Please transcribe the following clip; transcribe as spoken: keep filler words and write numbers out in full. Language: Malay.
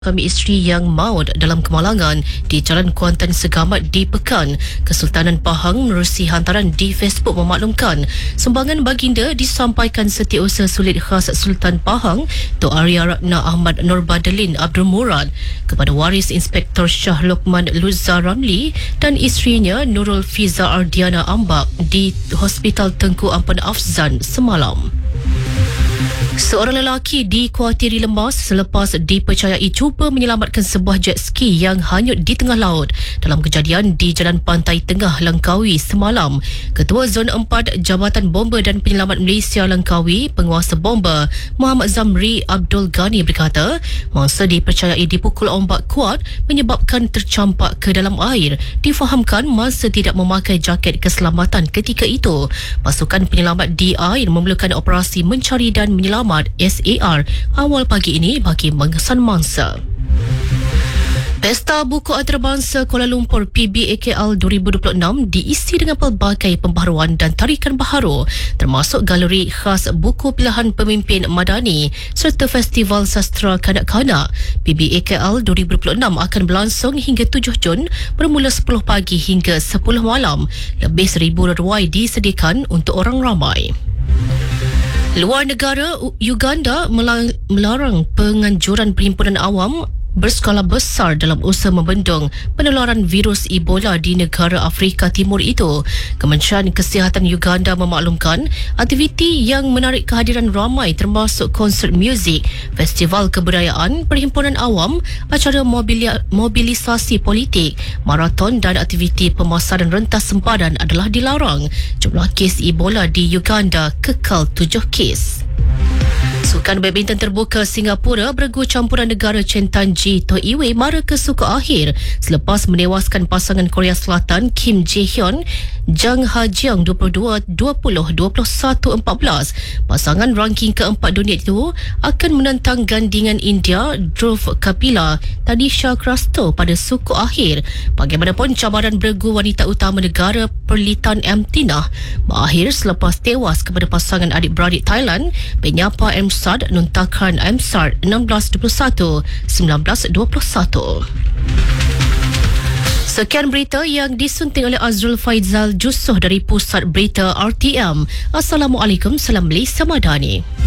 Suami isteri yang maut dalam kemalangan di Jalan Kuantan Segamat di Pekan. Kesultanan Pahang menerusi hantaran di Facebook memaklumkan sumbangan baginda disampaikan Setiausaha Sulit Khas Sultan Pahang Tok Arya Ratna Ahmad Nurbadelin Abdul Murad kepada waris Inspektor Shah Lokman Luzar Ramli dan isterinya Nurul Fiza Ardiana Ambak di Hospital Tengku Ampan Afzan semalam. Seorang lelaki dikuatiri lemas selepas dipercayai cuba menyelamatkan sebuah jet ski yang hanyut di tengah laut dalam kejadian di Jalan Pantai Tengah Langkawi semalam. Ketua Zon empat Jabatan Bomba dan Penyelamat Malaysia Langkawi, Penguasa Bomba Muhammad Zamri Abdul Ghani berkata, mangsa dipercayai dipukul ombak kuat menyebabkan tercampak ke dalam air. Difahamkan mangsa tidak memakai jaket keselamatan ketika itu. Pasukan penyelamat di air memerlukan operasi mencari dan menyelamat S A R awal pagi ini bagi mengesan mangsa. Pesta Buku Antarabangsa Kuala Lumpur P B A K L dua ribu dua puluh enam diisi dengan pelbagai pembaharuan dan tarikan baharu termasuk galeri khas buku pilihan pemimpin madani serta festival sastra kanak-kanak. P B A K L dua ribu dua puluh enam akan berlangsung hingga tujuh Jun bermula sepuluh pagi hingga sepuluh malam. Lebih seribu ruai disediakan untuk orang ramai. Luar negara, Uganda melarang penganjuran perhimpunan awam berskala besar dalam usaha membendung penularan virus Ebola di negara Afrika Timur itu. Kementerian Kesihatan Uganda memaklumkan aktiviti yang menarik kehadiran ramai termasuk konsert muzik, festival kebudayaan, perhimpunan awam, acara mobili- mobilisasi politik, maraton dan aktiviti pemasaran rentas sempadan adalah dilarang. Jumlah kes Ebola di Uganda kekal tujuh kes. Sukan badminton terbuka Singapura beregu campuran negara Chen Tanji Toh Iwei mara ke suku akhir selepas menewaskan pasangan Korea Selatan Kim Jae-hyun Jang Ha-jiang dua puluh dua dua puluh dua puluh satu empat belas. Pasangan ranking keempat dunia itu akan menentang gandingan India Dhruv Kapila Tanisha Krasto pada suku akhir. Bagaimanapun cabaran beregu wanita utama negara Perlitan M. Tinah berakhir selepas tewas kepada pasangan adik-beradik Thailand Penyapa M. Sad Nuntakan M. Sard enam belas dua puluh satu sembilan belas dua puluh satu. Sekian berita yang disunting oleh Azrul Faizal Jusoh dari Pusat Berita R T M. Assalamualaikum, salam Malaysia Madani.